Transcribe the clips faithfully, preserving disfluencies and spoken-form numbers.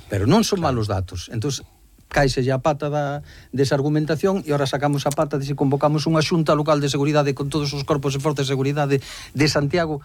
pero non son malos datos. Entón, caixelle a pata da, desa argumentación e ora sacamos a pata de se convocamos unha xunta local de seguridade con todos os corpos e forzas de seguridade de Santiago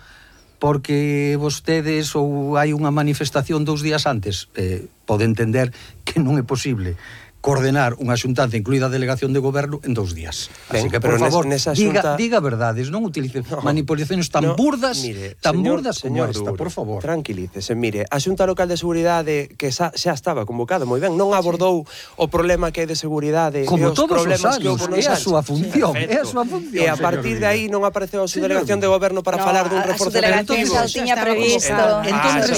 porque vostedes ou hai unha manifestación dous días antes. Eh, pode entender que non é posible coordenar unha xuntanza incluída a delegación de goberno en dous días. Ben, así que, por favor, nesa diga, xunta... diga verdades, non utilice no, manipulacións tan no, burdas, mire, tan señor, burdas como esta, Duro, por favor. Tranquilícese, mire, a Xunta Local de Seguridade que xa, xa estaba convocada moi ben, non abordou sí. o problema que é de seguridade como e os todos problemas os anos, que é a súa función, sí, é a súa función. E a partir de aí non apareceu a súa delegación de goberno para no, falar dun reforzo de efectivos. A tiña previsto. Entonces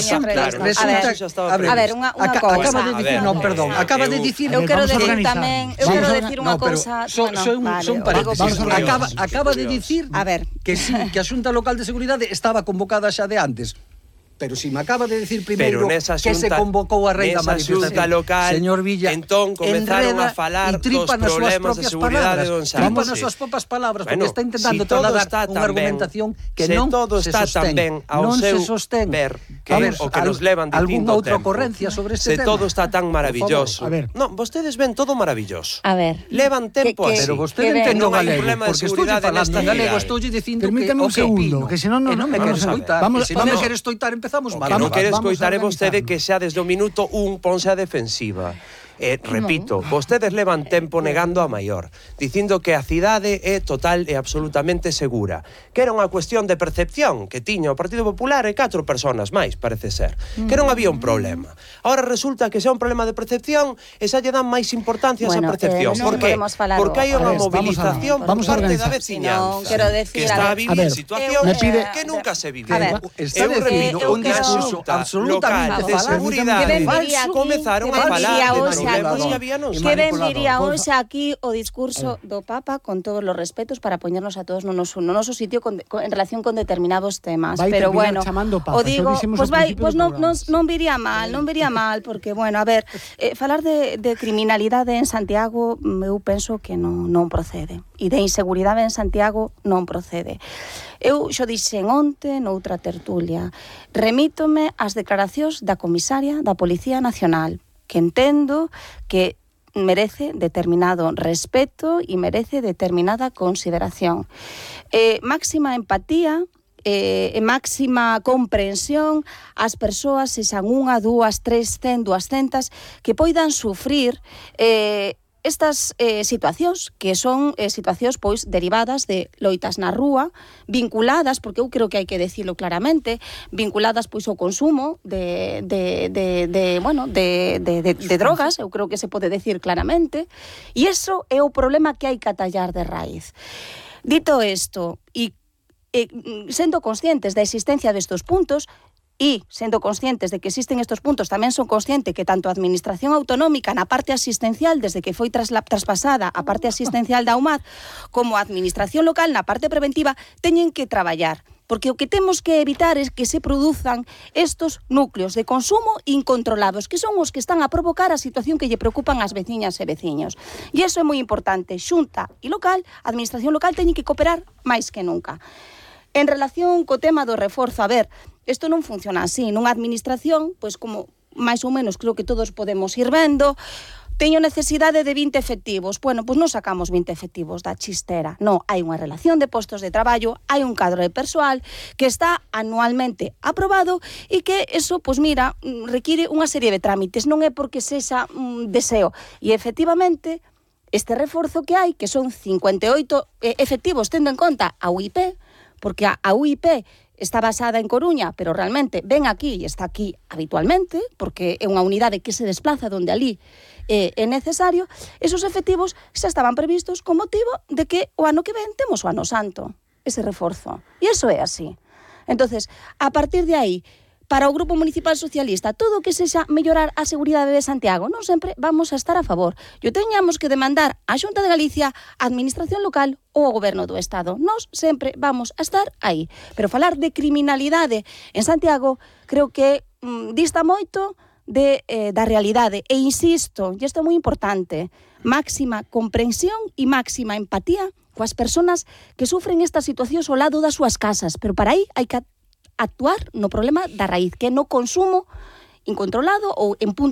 resulta, a ver, unha cousa. Acaba de dicir, non, perdón, acaba de dicir, eu quero decir tamén, eu quero decir unha cousa, son, no, son, vale, son paréntesis. Acaba, acaba de dicir a ver. que sí, que a Xunta Local de Seguridade estaba convocada xa de antes. Pero si me acaba de decir primeiro que xunta, se convocou a rei da manifestación local, señor Villa, entón comenzaron a falar dos problemas de seguridade de Don Sánchez. Tripa nas súas propias palabras, bueno, porque está intentando si trasladar unha argumentación que non se sostén. Non se sostén. Ver que ver, o que nos levan algunha dicindo outra tempo. ocorrencia sobre este se tema. Se todo está tan maravilloso. Non, vostedes ven todo maravilloso. A ver. Levan tempo así. Pero vostede entende o galego, porque estou falando en galego, estou dicindo que permítame un segundo, que senón non me queres escoitar. Se non me queres escoitar, empezamos mal. Escoitar é vostede que xa desde o minuto un ponse a defensiva. Eh, repito, no. vostedes levan tempo negando a maior, dicindo que a cidade é total e absolutamente segura, que era unha cuestión de percepción que tiña o Partido Popular e catro persoas máis, parece ser, que non había un problema. Ahora resulta que xa un problema de percepción e xa lle dan máis importancia bueno, a esa percepción. Eh, no Por que? Porque hai unha movilización por parte da veciñanza, no, quero decir, que está a vivir situacións pide... que nunca se viviu. Está dicindo un discurso absolutamente de seguridade comezaron a falar de problemas que había. Que ben diría hoxe aquí o discurso do Papa con todos los respetos para poñernos a todos no noso, no noso sitio con, con, en relación con determinados temas, vai pero bueno, papa, o digo, pois pues vai, pois pues non, non, non viría mal, non viría mal, porque bueno, a ver, eh, falar de, de criminalidade en Santiago eu penso que non, non procede, e de inseguridade en Santiago non procede. Eu xo dixen onte noutra tertulia, remítome ás declaracións da comisaria da Policía Nacional, que entendo que merece determinado respeto e merece determinada consideración. Eh, máxima empatía e eh, máxima comprensión ás persoas, sexan unha, dúas, tres, cen, duascentas, que poidan sufrir eh, estas eh, situacións, que son eh, situacións pois derivadas de loitas na rúa, vinculadas, porque eu creo que hai que decirlo claramente, vinculadas pois ao consumo de, de, de, de bueno, de, de, de, de drogas, eu creo que se pode decir claramente, e iso é o problema que hai que atallar de raíz. Dito isto, e, e sendo conscientes da existencia destes puntos, e sendo conscientes de que existen estos puntos, tamén son consciente que tanto a Administración Autonómica na parte asistencial, desde que foi trasla, traspasada a parte asistencial da U M A D, como a Administración Local na parte preventiva, teñen que traballar. Porque o que temos que evitar é que se produzan estos núcleos de consumo incontrolados, que son os que están a provocar a situación que lle preocupan as veciñas e veciños. E iso é moi importante. Xunta e local, a Administración Local teñen que cooperar máis que nunca. En relación co tema do reforzo, a ver, isto non funciona así. Nunha administración, pois como máis ou menos creo que todos podemos ir vendo, teño necesidade de vinte efectivos. Bueno, pois non sacamos vinte efectivos da chistera. Non, hai unha relación de postos de traballo, hai un cadro de persoal que está anualmente aprobado e que eso, pois mira, require unha serie de trámites. Non é porque sexa un deseo. E efectivamente, este reforzo que hai, que son cincuenta e oito efectivos, tendo en conta a U I P, porque a U I P está basada en Coruña, pero realmente ven aquí e está aquí habitualmente, porque é unha unidade que se desplaza donde ali eh, é necesario, esos efectivos xa estaban previstos con motivo de que o ano que ven temos o ano santo, ese reforzo. E iso é así. Entonces, a partir de aí, para o Grupo Municipal Socialista, todo o que sexa mellorar a seguridade de Santiago, non sempre vamos a estar a favor. E teñamos que demandar á Xunta de Galicia, a Administración Local ou ao Goberno do Estado. Nós sempre vamos a estar aí. Pero falar de criminalidade en Santiago creo que mm, dista moito de, eh, da realidade. E insisto, e isto é moi importante, máxima comprensión e máxima empatía coas persoas que sufren estas situacións ao lado das súas casas. Pero para aí hai que actuar no problema da raíz, que é no consumo incontrolado ou en puntos